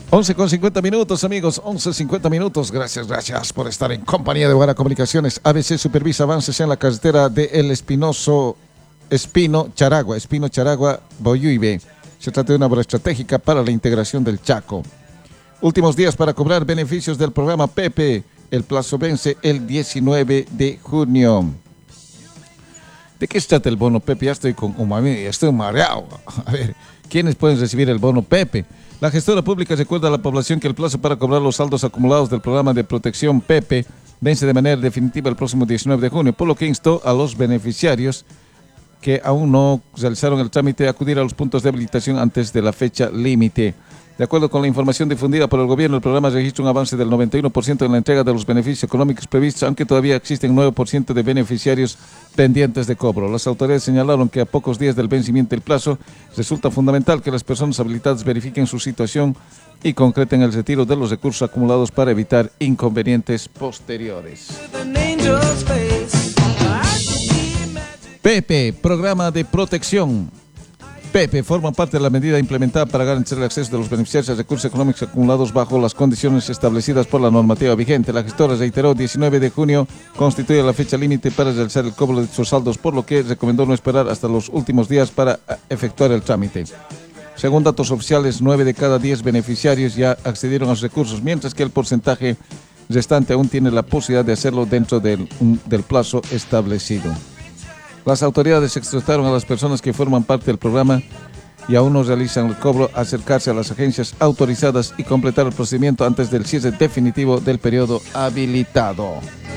11:50 amigos, 11:50. Gracias por estar en compañía de Guara Comunicaciones. ABC supervisa avances en la carretera de El Espino Charagua, Boyuibe. Se trata de una obra estratégica para la integración del Chaco. Últimos días para cobrar beneficios del programa Pepe. El plazo vence el 19 de junio. ¿De qué se trata el bono Pepe? Ya estoy con umami, estoy mareado. A ver, ¿quiénes pueden recibir el bono Pepe? La gestora pública recuerda a la población que el plazo para cobrar los saldos acumulados del programa de protección Pepe vence de manera definitiva el próximo 19 de junio, por lo que instó a los beneficiarios que aún no realizaron el trámite a acudir a los puntos de habilitación antes de la fecha límite. De acuerdo con la información difundida por el gobierno, el programa registra un avance del 91% en la entrega de los beneficios económicos previstos, aunque todavía existen 9% de beneficiarios pendientes de cobro. Las autoridades señalaron que a pocos días del vencimiento del plazo, resulta fundamental que las personas habilitadas verifiquen su situación y concreten el retiro de los recursos acumulados para evitar inconvenientes posteriores. Pepe, programa de protección. Pepe forma parte de la medida implementada para garantizar el acceso de los beneficiarios a recursos económicos acumulados bajo las condiciones establecidas por la normativa vigente. La gestora reiteró 19 de junio constituye la fecha límite para realizar el cobro de sus saldos, por lo que recomendó no esperar hasta los últimos días para efectuar el trámite. Según datos oficiales, 9 de cada 10 beneficiarios ya accedieron a los recursos, mientras que el porcentaje restante aún tiene la posibilidad de hacerlo dentro del plazo establecido. Las autoridades exhortaron a las personas que forman parte del programa y aún no realizan el cobro a acercarse a las agencias autorizadas y completar el procedimiento antes del cierre definitivo del periodo habilitado.